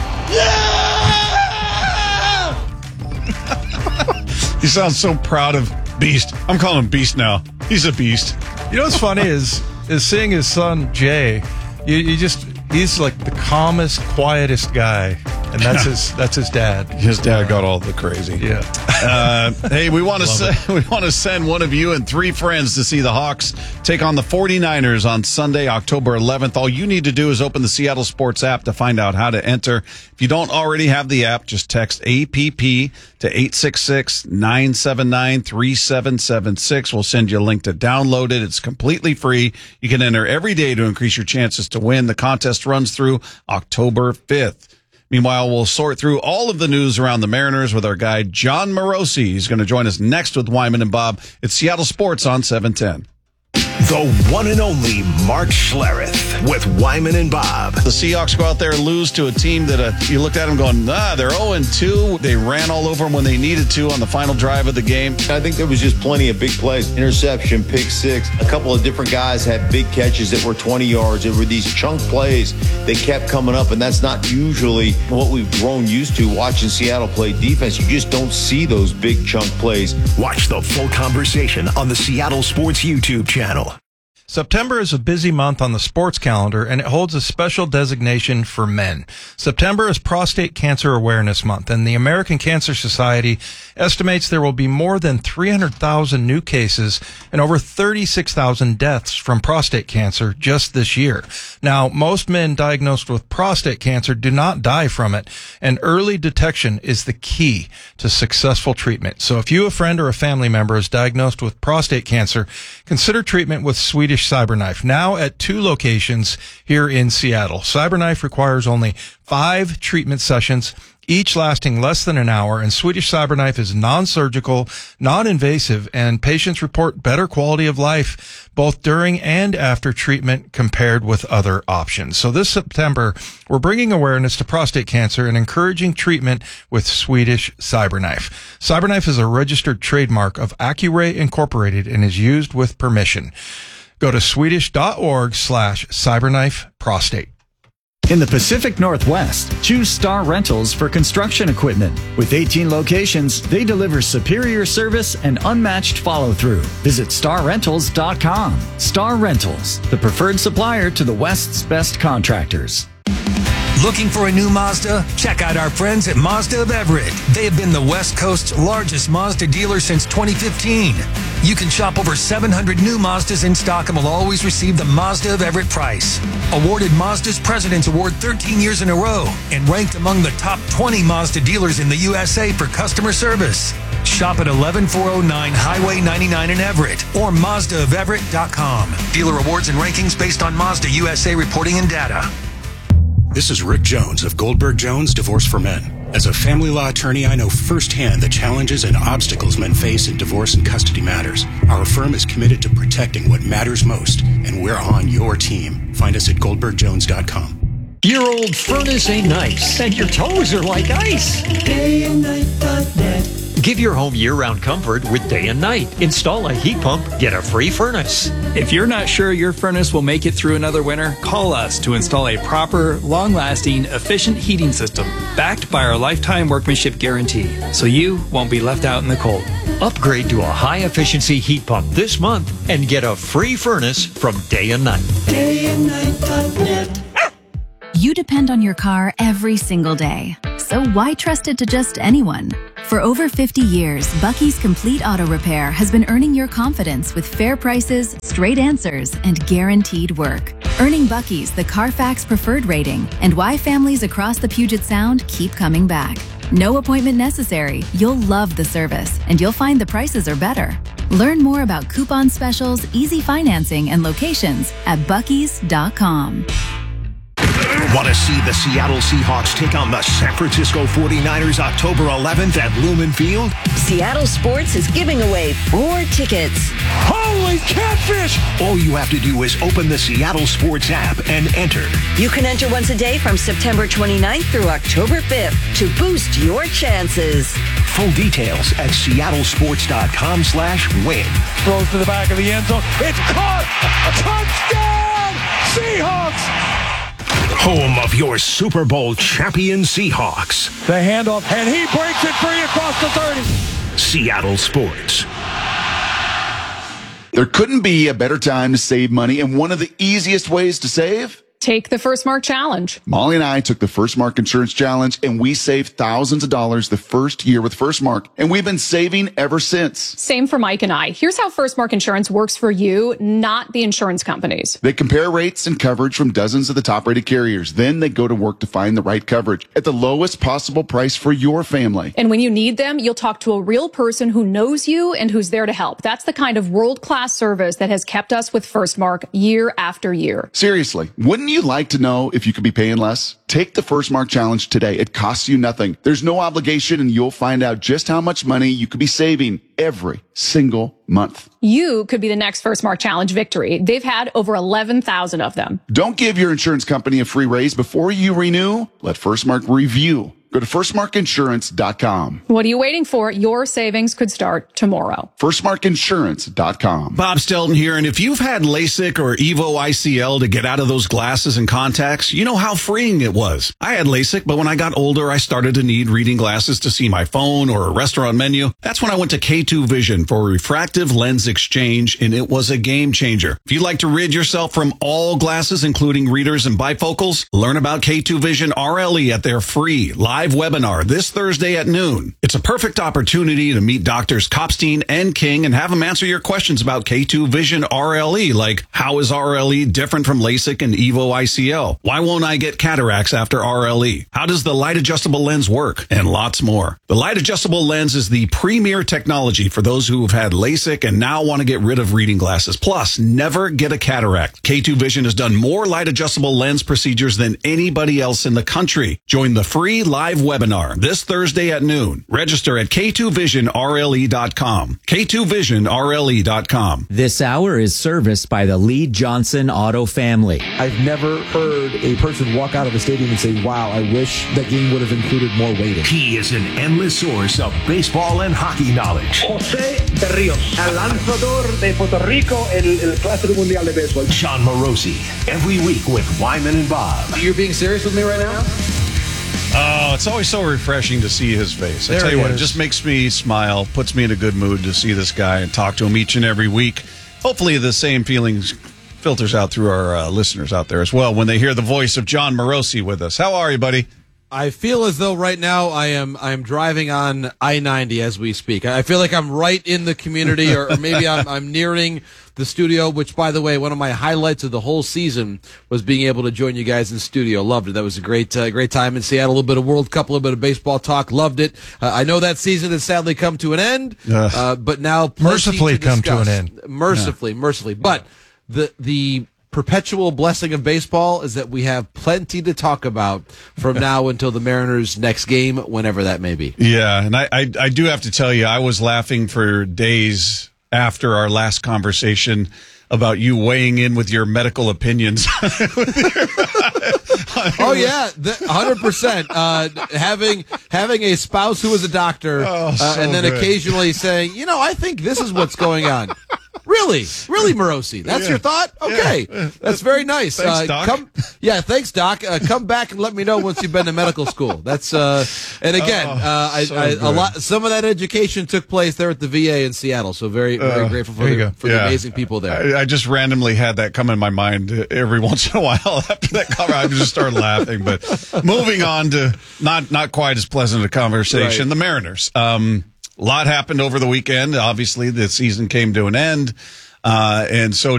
Yeah! He sounds so proud of Beast. I'm calling him Beast now. He's a beast. You know what's funny is is seeing his son Jay. You, you just he's like the calmest, quietest guy, and that's his that's his dad. His dad got all the crazy. Yeah. Uh, hey, we want to Love se- we want to send one of you and three friends to see the Hawks take on the forty-niners on Sunday, October eleventh. All you need to do is open the Seattle Sports app to find out how to enter. If you don't already have the app, just text A P P to eight six six, nine seven nine, three seven seven six. We'll send you a link to download it. It's completely free. You can enter every day to increase your chances to win. The contest runs through October fifth. Meanwhile, we'll sort through all of the news around the Mariners with our guy, John Morosi. He's going to join us next with Wyman and Bob. It's Seattle Sports on seven ten. The one and only Mark Schlereth with Wyman and Bob. The Seahawks go out there and lose to a team that uh, you looked at them going, ah, they're oh and two. They ran all over them when they needed to on the final drive of the game. I think there was just plenty of big plays. Interception, pick six. A couple of different guys had big catches that were twenty yards. It were these chunk plays that kept coming up, and that's not usually what we've grown used to watching Seattle play defense. You just don't see those big chunk plays. Watch the full conversation on the Seattle Sports YouTube channel. September is a busy month on the sports calendar, and it holds a special designation for men. September is Prostate Cancer Awareness Month, and the American Cancer Society estimates there will be more than three hundred thousand new cases and over thirty-six thousand deaths from prostate cancer just this year. Now, most men diagnosed with prostate cancer do not die from it, and early detection is the key to successful treatment. So if you, a friend, or a family member is diagnosed with prostate cancer, consider treatment with Swedish CyberKnife, now at two locations here in Seattle. CyberKnife requires only five treatment sessions, each lasting less than an hour, and Swedish CyberKnife is non-surgical, non-invasive, and patients report better quality of life both during and after treatment compared with other options. So this September, we're bringing awareness to prostate cancer and encouraging treatment with Swedish CyberKnife. CyberKnife is a registered trademark of Accuray Incorporated and is used with permission. Go to swedish.org slash cyberknife prostate. In the Pacific Northwest, choose Star Rentals for construction equipment. With eighteen locations, they deliver superior service and unmatched follow-through. Visit star rentals dot com. Star Rentals, the preferred supplier to the West's best contractors. Looking for a new Mazda? Check out our friends at Mazda of Everett. They have been the West Coast's largest Mazda dealer since twenty fifteen. You can shop over seven hundred new Mazdas in stock and will always receive the Mazda of Everett price. Awarded Mazda's President's Award thirteen years in a row and ranked among the top twenty Mazda dealers in the U S A for customer service. Shop at eleven four oh nine Highway ninety-nine in Everett or Mazda of Everett dot com. Dealer awards and rankings based on Mazda U S A reporting and data. This is Rick Jones of Goldberg Jones Divorce for Men. As a family law attorney, I know firsthand the challenges and obstacles men face in divorce and custody matters. Our firm is committed to protecting what matters most, and we're on your team. Find us at goldberg jones dot com. Your old furnace ain't nice, and your toes are like ice. day and night dot net. Give your home year-round comfort with Day and Night. Install a heat pump, get a free furnace. If you're not sure your furnace will make it through another winter, call us to install a proper, long-lasting, efficient heating system backed by our lifetime workmanship guarantee, so you won't be left out in the cold. Upgrade to a high-efficiency heat pump this month and get a free furnace from Day and Night. day and night dot net. You depend on your car every single day. So why trust it to just anyone? For over fifty years, Bucky's Complete Auto Repair has been earning your confidence with fair prices, straight answers, and guaranteed work. Earning Bucky's the Carfax Preferred rating, and why families across the Puget Sound keep coming back. No appointment necessary. You'll love the service, and you'll find the prices are better. Learn more about coupon specials, easy financing, and locations at buckys dot com. Want to see the Seattle Seahawks take on the San Francisco forty-niners October eleventh at Lumen Field? Seattle Sports is giving away four tickets. Holy catfish! All you have to do is open the Seattle Sports app and enter. You can enter once a day from September twenty-ninth through October fifth to boost your chances. Full details at seattle sports dot com slash win. Throws to the back of the end zone. It's caught! Touchdown! Seahawks! Home of your Super Bowl champion Seahawks. The handoff, and he breaks it free across the thirty. Seattle Sports. There couldn't be a better time to save money, and one of the easiest ways to save? Take the First Mark Challenge. Molly and I took the First Mark Insurance Challenge, and we saved thousands of dollars the first year with First Mark, and we've been saving ever since. Same for Mike and I. Here's how First Mark Insurance works for you, not the insurance companies. They compare rates and coverage from dozens of the top-rated carriers. Then they go to work to find the right coverage at the lowest possible price for your family. And when you need them, you'll talk to a real person who knows you and who's there to help. That's the kind of world-class service that has kept us with First Mark year after year. Seriously, wouldn't you like to know if you could be paying less? Take the First Mark Challenge today. It costs you nothing. There's no obligation, and you'll find out just how much money you could be saving every single month. You could be the next First Mark Challenge victory. They've had over eleven thousand of them. Don't give your insurance company a free raise before you renew. Let First Mark review. Go to first mark insurance dot com. What are you waiting for? Your savings could start tomorrow. first mark insurance dot com. Bob Stelton here, and if you've had LASIK or Evo I C L to get out of those glasses and contacts, you know how freeing it was. I had LASIK, but when I got older, I started to need reading glasses to see my phone or a restaurant menu. That's when I went to K two Vision for a refractive lens exchange, and it was a game changer. If you'd like to rid yourself from all glasses, including readers and bifocals, learn about K two Vision R L E at their free live Live webinar this Thursday at noon. It's a perfect opportunity to meet Doctors Kopstein and King and have them answer your questions about K two Vision R L E, like how is R L E different from LASIK and Evo I C L? Why won't I get cataracts after R L E? How does the light adjustable lens work? And lots more. The light adjustable lens is the premier technology for those who have had LASIK and now want to get rid of reading glasses. Plus, never get a cataract. K two Vision has done more light adjustable lens procedures than anybody else in the country. Join the free live webinar this Thursday at noon. Register at K two vision R L E dot com. K two vision R L E dot com. This hour is serviced by the Lee Johnson Auto family. I've never heard a person walk out of a stadium and say, wow, I wish that game would have included more weighting. He is an endless source of baseball and hockey knowledge. José Berríos, el lanzador de Puerto Rico, el, el Clásico Mundial de Béisbol. Sean Morosi, every week with Wyman and Bob. You're being serious with me right now? Oh, it's always so refreshing to see his face. I There tell you he what, it is. just makes me smile, puts me in a good mood to see this guy and talk to him each and every week. Hopefully the same feelings filters out through our uh, listeners out there as well when they hear the voice of John Morosi with us. How are you, buddy? I feel as though right now I am I am driving on I ninety as we speak. I feel like I'm right in the community, or, or maybe I'm, I'm nearing the studio, which, by the way, one of my highlights of the whole season was being able to join you guys in studio. Loved it. That was a great uh, great time in Seattle. A little bit of World Cup, a little bit of baseball talk. Loved it. Uh, I know that season has sadly come to an end, Uh, uh, but now plenty mercifully to come to an discuss. end. Mercifully, mercifully. But the the perpetual blessing of baseball is that we have plenty to talk about from now until the Mariners' next game, whenever that may be. Yeah, and I, I, I do have to tell you, I was laughing for days after our last conversation about you weighing in with your medical opinions Oh yeah, one hundred percent. Uh, having having a spouse who is a doctor, Oh, uh, so and then good. occasionally saying, you know, I think this is what's going on. Really, really, Morosi. That's Yeah. your thought? Okay, Yeah. that's very nice. Thanks, uh, Doc. Come, yeah, thanks, Doc. Uh, come back and let me know once you've been to medical school. That's uh, and again, Oh, uh, I, so I, a good. lot. Some of that education took place there at the V A in Seattle. So very, very Uh, grateful for, there you the, go. for the Yeah. amazing people there. I, I just randomly had that come in my mind every once in a while after that cover. I just started laughing. But moving on to not not quite as pleasant a conversation. Right. The Mariners. Um, a lot happened over the weekend. Obviously, the season came to an end, uh, and so